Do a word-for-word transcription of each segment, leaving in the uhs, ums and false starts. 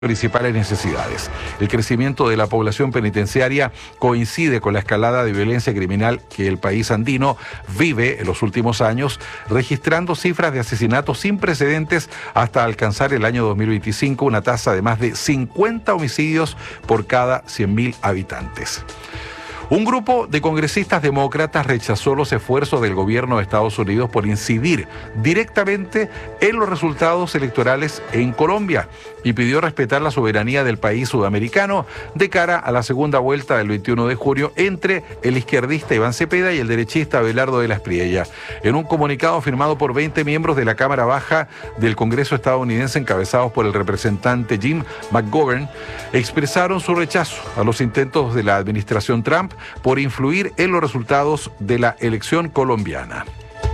principales necesidades. El crecimiento de la población penitenciaria coincide con la escalada de violencia criminal que el país andino vive en los últimos años, registrando cifras de asesinatos sin precedentes hasta alcanzar el año dos mil veinticinco una tasa de más de cincuenta homicidios por cada cien mil habitantes. Un grupo de congresistas demócratas rechazó los esfuerzos del gobierno de Estados Unidos por incidir directamente en los resultados electorales en Colombia y pidió respetar la soberanía del país sudamericano de cara a la segunda vuelta del veintiuno de junio entre el izquierdista Iván Cepeda y el derechista Abelardo de la Espriella. En un comunicado firmado por veinte miembros de la Cámara Baja del Congreso estadounidense, encabezados por el representante Jim McGovern, expresaron su rechazo a los intentos de la administración Trump por influir en los resultados de la elección colombiana.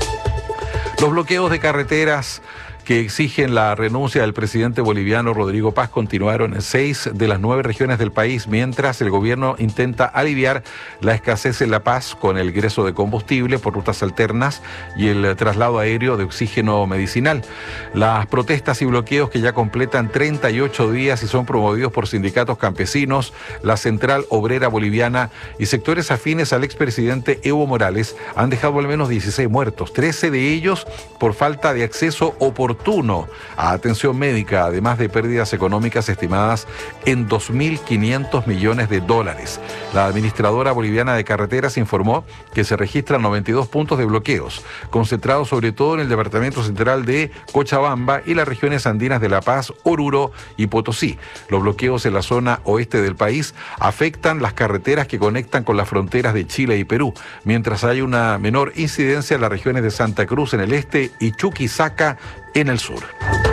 Los bloqueos de carreteras que exigen la renuncia del presidente boliviano Rodrigo Paz continuaron en seis de las nueve regiones del país, mientras el gobierno intenta aliviar la escasez en La Paz con el ingreso de combustible por rutas alternas y el traslado aéreo de oxígeno medicinal. Las protestas y bloqueos, que ya completan treinta y ocho días y son promovidos por sindicatos campesinos, la Central Obrera Boliviana y sectores afines al expresidente Evo Morales, han dejado al menos dieciséis muertos, trece de ellos por falta de acceso oportuno a atención médica, además de pérdidas económicas estimadas en dos mil quinientos millones de dólares. La administradora boliviana de carreteras informó que se registran noventa y dos puntos de bloqueos, concentrados sobre todo en el departamento central de Cochabamba y las regiones andinas de La Paz, Oruro y Potosí. Los bloqueos en la zona oeste del país afectan las carreteras que conectan con las fronteras de Chile y Perú, mientras hay una menor incidencia en las regiones de Santa Cruz en el este y Chuquisaca en el sur.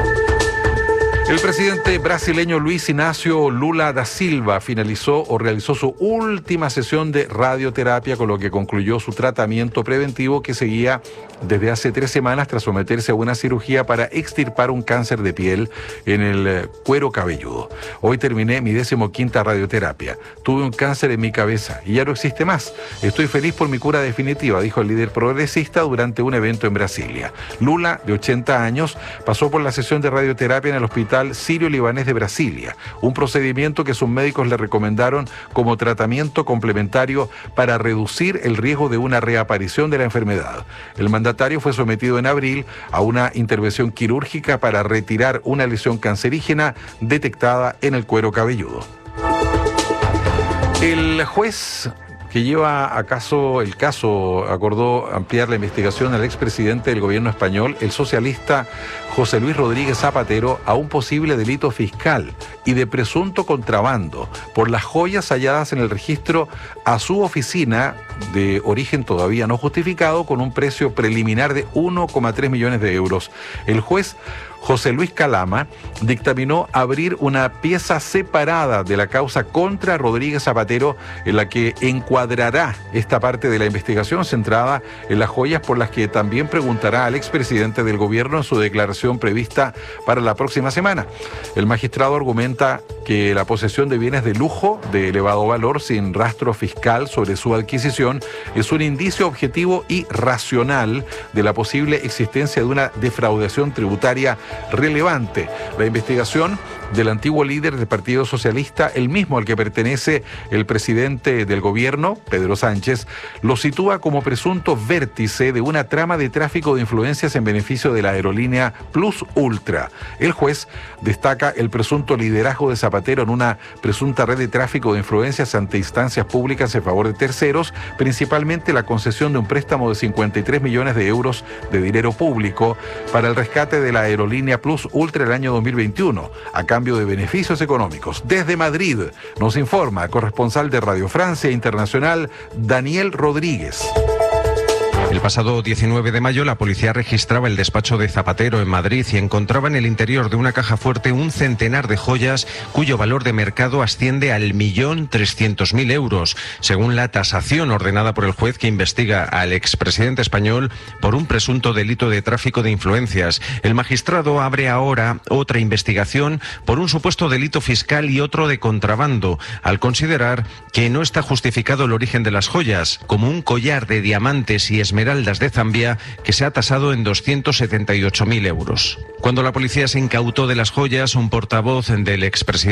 El presidente brasileño Luis Inácio Lula da Silva finalizó o realizó su última sesión de radioterapia, con lo que concluyó su tratamiento preventivo que seguía desde hace tres semanas tras someterse a una cirugía para extirpar un cáncer de piel en el cuero cabelludo. Hoy terminé mi decimoquinta radioterapia. Tuve un cáncer en mi cabeza y ya no existe más. Estoy feliz por mi cura definitiva, dijo el líder progresista durante un evento en Brasilia. Lula, de ochenta años, pasó por la sesión de radioterapia en el hospital Sirio-Libanés de Brasilia, un procedimiento que sus médicos le recomendaron como tratamiento complementario para reducir el riesgo de una reaparición de la enfermedad. El mandatario fue sometido en abril a una intervención quirúrgica para retirar una lesión cancerígena detectada en el cuero cabelludo. El juez que lleva a caso el caso acordó ampliar la investigación al expresidente del gobierno español, el socialista José Luis Rodríguez Zapatero, a un posible delito fiscal y de presunto contrabando por las joyas halladas en el registro a su oficina, de origen todavía no justificado, con un precio preliminar de uno coma tres millones de euros. El juez José Luis Calama dictaminó abrir una pieza separada de la causa contra Rodríguez Zapatero, en la que encuadrará esta parte de la investigación centrada en las joyas, por las que también preguntará al expresidente del gobierno en su declaración prevista para la próxima semana. El magistrado argumenta que la posesión de bienes de lujo de elevado valor sin rastro fiscal sobre su adquisición es un indicio objetivo y racional de la posible existencia de una defraudación tributaria relevante. La investigación del antiguo líder del Partido Socialista, el mismo al que pertenece el presidente del gobierno, Pedro Sánchez, lo sitúa como presunto vértice de una trama de tráfico de influencias en beneficio de la aerolínea Plus Ultra. El juez destaca el presunto liderazgo de Zapatero en una presunta red de tráfico de influencias ante instancias públicas en favor de terceros, principalmente la concesión de un préstamo de cincuenta y tres millones de euros de dinero público para el rescate de la aerolínea Plus Ultra el año dos mil veintiuno, a cambio de beneficios económicos. Desde Madrid nos informa el corresponsal de Radio Francia Internacional, Daniel Rodríguez. El pasado diecinueve de mayo la policía registraba el despacho de Zapatero en Madrid y encontraba en el interior de una caja fuerte un centenar de joyas cuyo valor de mercado asciende al millón trescientos mil euros, según la tasación ordenada por el juez que investiga al expresidente español por un presunto delito de tráfico de influencias. El magistrado abre ahora otra investigación por un supuesto delito fiscal y otro de contrabando, al considerar que no está justificado el origen de las joyas, como un collar de diamantes y esmeraldas esmeraldas de Zambia, que se ha tasado en doscientos setenta y ocho mil euros. Cuando la policía se incautó de las joyas, un portavoz del expresidente